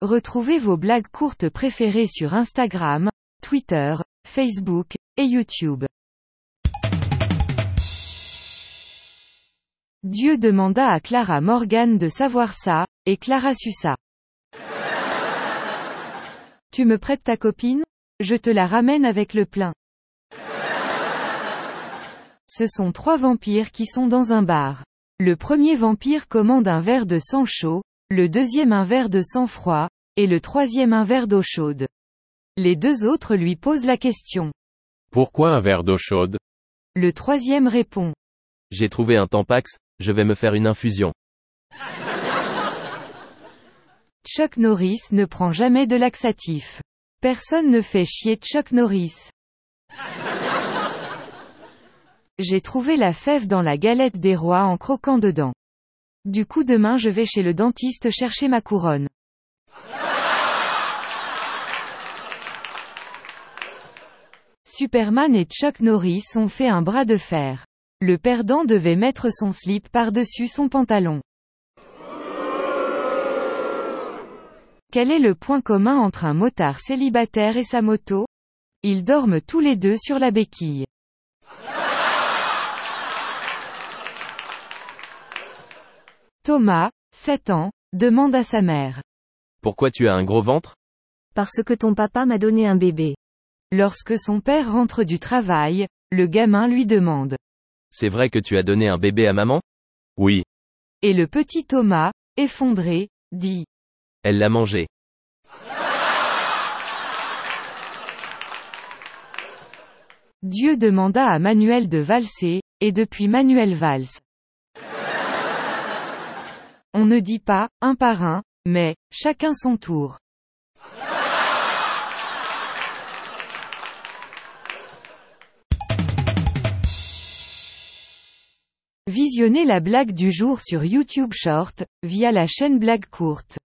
Retrouvez vos blagues courtes préférées sur Instagram, Twitter, Facebook, et YouTube. Dieu demanda à Clara Morgan de savoir ça, et Clara sut ça. Tu me prêtes ta copine? Je te la ramène avec le plein. Ce sont 3 vampires qui sont dans un bar. Le premier vampire commande un verre de sang chaud, le deuxième un verre de sang froid, et le troisième un verre d'eau chaude. Les 2 autres lui posent la question. Pourquoi un verre d'eau chaude? Le troisième répond. J'ai trouvé un Tampax, je vais me faire une infusion. Chuck Norris ne prend jamais de laxatif. Personne ne fait chier Chuck Norris. J'ai trouvé la fève dans la galette des rois en croquant dedans. Du coup demain je vais chez le dentiste chercher ma couronne. Superman et Chuck Norris ont fait un bras de fer. Le perdant devait mettre son slip par-dessus son pantalon. Quel est le point commun entre un motard célibataire et sa moto? Ils dorment tous les 2 sur la béquille. Thomas, 7 ans, demande à sa mère. Pourquoi tu as un gros ventre? Parce que ton papa m'a donné un bébé. Lorsque son père rentre du travail, le gamin lui demande. C'est vrai que tu as donné un bébé à maman? Oui. Et le petit Thomas, effondré, dit. Elle l'a mangé. Dieu demanda à Manuel de valser, et depuis Manuel valse. On ne dit pas, un par un, mais, chacun son tour. Visionnez la blague du jour sur YouTube Short, via la chaîne Blague Courte.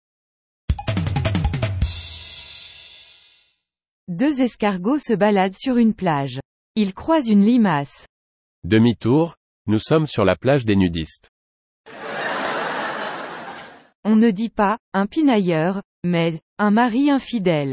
2 escargots se baladent sur une plage. Ils croisent une limace. Demi-tour, nous sommes sur la plage des nudistes. On ne dit pas, un pinailleur, mais, un mari infidèle.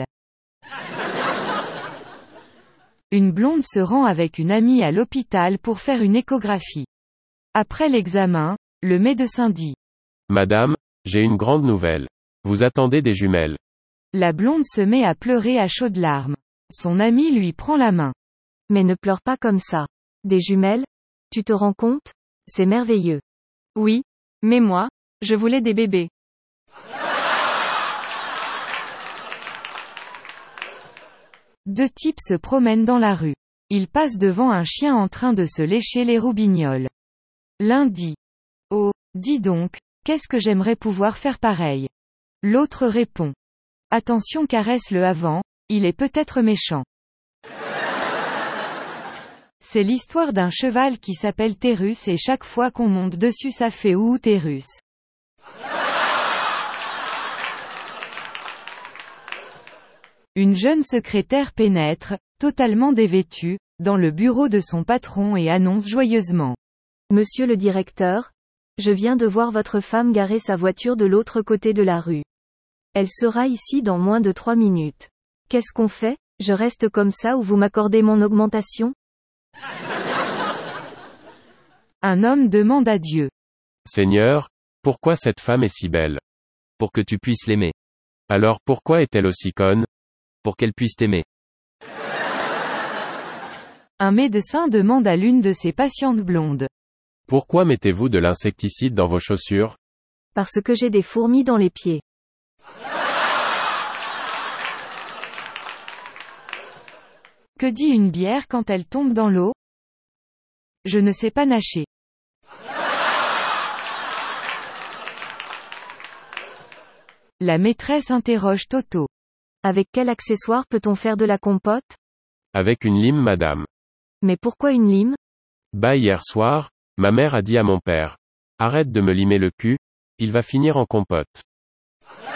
Une blonde se rend avec une amie à l'hôpital pour faire une échographie. Après l'examen, le médecin dit. Madame, j'ai une grande nouvelle. Vous attendez des jumelles. La blonde se met à pleurer à chaudes larmes. Son ami lui prend la main. Mais ne pleure pas comme ça. Des jumelles? Tu te rends compte? C'est merveilleux. Oui, mais moi, je voulais des bébés. Deux types se promènent dans la rue. Ils passent devant un chien en train de se lécher les roubignoles. L'un dit. Oh, dis donc, qu'est-ce que j'aimerais pouvoir faire pareil. L'autre répond. Attention, caresse-le avant, il est peut-être méchant. C'est l'histoire d'un cheval qui s'appelle Térus et chaque fois qu'on monte dessus ça fait ouh Térus. Une jeune secrétaire pénètre, totalement dévêtue, dans le bureau de son patron et annonce joyeusement. Monsieur le directeur, je viens de voir votre femme garer sa voiture de l'autre côté de la rue. Elle sera ici dans moins de 3 minutes. Qu'est-ce qu'on fait? Je reste comme ça ou vous m'accordez mon augmentation? Un homme demande à Dieu. Seigneur, pourquoi cette femme est si belle? Pour que tu puisses l'aimer. Alors pourquoi est-elle aussi conne? Pour qu'elle puisse t'aimer. Un médecin demande à l'une de ses patientes blondes. Pourquoi mettez-vous de l'insecticide dans vos chaussures? Parce que j'ai des fourmis dans les pieds. Que dit une bière quand elle tombe dans l'eau? Je ne sais pas nager. La maîtresse interroge Toto. Avec quel accessoire peut-on faire de la compote? Avec une lime, madame. Mais pourquoi une lime? Bah hier soir, ma mère a dit à mon père. Arrête de me limer le cul, il va finir en compote.